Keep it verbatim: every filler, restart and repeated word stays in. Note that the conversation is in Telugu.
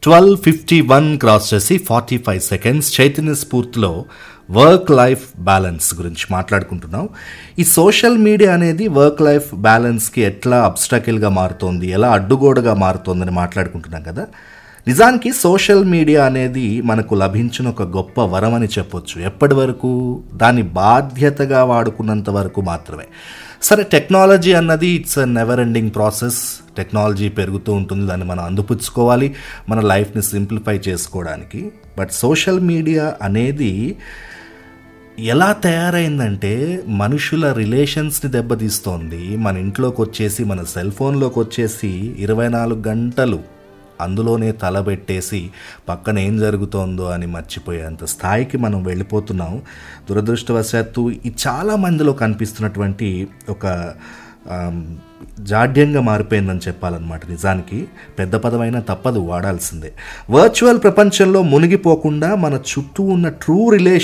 ట్వెల్వ్ ఫిఫ్టీ వన్ క్రాస్ చేసి forty five seconds Chaitanya స్ఫూర్తిలో work life balance గురించి మాట్లాడుకుంటున్నాం. ఈ సోషల్ మీడియా అనేది వర్క్ లైఫ్ బ్యాలెన్స్కి ఎట్లా అబ్స్టాకిల్గా మారుతోంది, ఎలా అడ్డుగోడగా మారుతోందని మాట్లాడుకుంటున్నాం కదా. నిజానికి సోషల్ మీడియా అనేది మనకు లభించిన ఒక గొప్ప వరం అని చెప్పొచ్చు. ఎప్పటి వరకు? దాన్ని బాధ్యతగా వాడుకున్నంత వరకు మాత్రమే. సరే, టెక్నాలజీ అన్నది it's a never ending process. Technology పెరుగుతూ ఉంటుంది, దాన్ని మనం అందిపుచ్చుకోవాలి మన లైఫ్ని సింప్లిఫై చేసుకోవడానికి. బట్ సోషల్ మీడియా అనేది ఎలా తయారైందంటే మనుషుల రిలేషన్స్ని దెబ్బతీస్తోంది. మన ఇంట్లోకి వచ్చేసి, మన సెల్ ఫోన్లోకి వచ్చేసి ఇరవై నాలుగు గంటలు అందులోనే తలబెట్టేసి పక్కన ఏం జరుగుతోందో అని మర్చిపోయేంత స్థాయికి మనం వెళ్ళిపోతున్నాం. దురదృష్టవశాత్తు ఈ చాలా మందిలో కనిపిస్తున్నటువంటి ఒక జాడ్యంగా మారిపోయిందని చెప్పాలన్నమాట. నిజానికి పెద్ద పదమైనా తప్పదు, వాడాల్సిందే. వర్చువల్ ప్రపంచంలో మునిగిపోకుండా మన చుట్టూ ఉన్న ట్రూ రిలేషన్